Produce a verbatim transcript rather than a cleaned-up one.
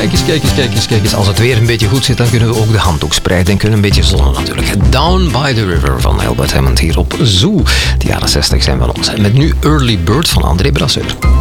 Kijk eens, kijk eens, kijk eens, kijk eens. Als het weer een beetje goed zit, dan kunnen we ook de handdoek spreiden en kunnen een beetje zonnen natuurlijk. Down by the River van Albert Hammond hier op Zoo. De jaren zestig zijn van ons. En met nu Early Bird van André Brasseur.